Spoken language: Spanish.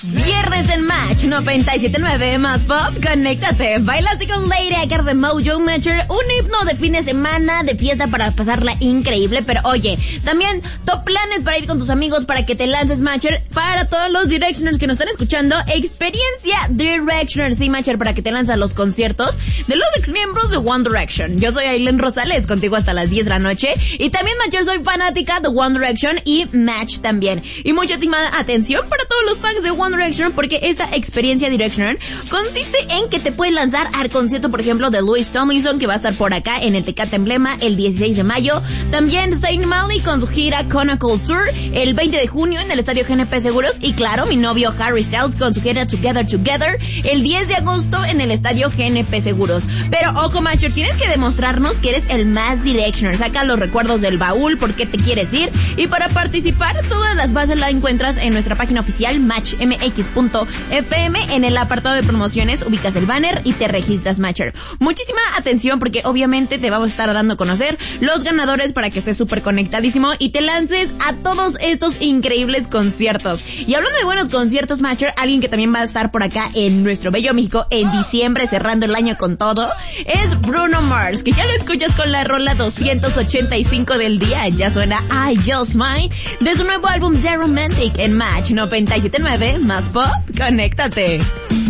Viernes en Match 97.9 más pop, conéctate. Bailaste con Lady Gaga de Mojo Matcher, un himno de fin de semana, de fiesta para pasarla increíble. Pero oye, también top planes para ir con tus amigos, para que te lances, Matcher. Para todos los Directioners que nos están escuchando, experiencia Directioner, sí, Matcher, para que te lanzas a los conciertos de los exmiembros de One Direction. Yo soy Aileen Rosales, contigo hasta las 10 de la noche. Y también, Matcher, soy fanática de One Direction y Match también. Y muchísima atención para todos los fans de One Direction, porque esta experiencia Directioner consiste en que te puedes lanzar al concierto, por ejemplo, de Louis Tomlinson, que va a estar por acá en el Tecate Emblema el 16 de mayo. También Zayn Malik con su gira Chronicle Tour el 20 de junio en el Estadio GNP Seguros. Y claro, mi novio Harry Styles con su gira Together el 10 de agosto en el Estadio GNP Seguros. Pero ojo, Matcher, tienes que demostrarnos que eres el más Directioner. Saca los recuerdos del baúl, por qué te quieres ir. Y para participar, todas las bases las encuentras en nuestra página oficial matchmx.fm. En el apartado de promociones ubicas el banner y te registras, Matcher. Muchísima atención, porque obviamente te vamos a estar dando a conocer los ganadores para que estés súper conectadísimo y te lances a todos estos increíbles conciertos. Y hablando de buenos conciertos, Matcher, alguien que también va a estar por acá en nuestro bello México en diciembre, cerrando el año con todo, es Bruno Mars, que ya lo escuchas con la rola 285 del día. Ya suena I Just Mine de su nuevo álbum The Romantic en Match 97.9 más pop, conéctate.